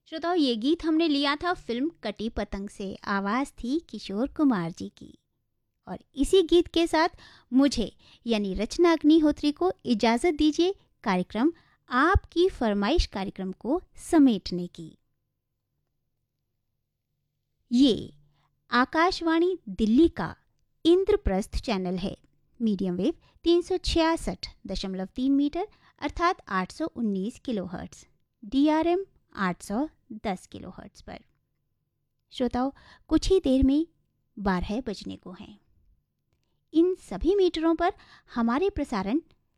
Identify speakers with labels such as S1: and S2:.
S1: श्रोताओं, ये गीत हमने लिया था फिल्म कटी पतंग से। आवाज़ थी किशोर कुमार जी की। और इसी गीत के साथ मुझे यानी रचना अग्निहोत्री को इजाज़त दीजिए कार्यक्रम आपकी फरमाइश कार्यक्रम को समेटने की। ये आकाशवाणी दिल्ली का इंद्रप्रस्थ चैनल है। मीडियम वेव 366.3 मीटर अर्थात 819 किलोहर्ट्ज़, DRM 810 किलोहर्ट्ज़ पर। श्रोताओं, कुछ ही देर में 12 बजने को हैं। इन सभी मीटरों पर हमारे प्रसारण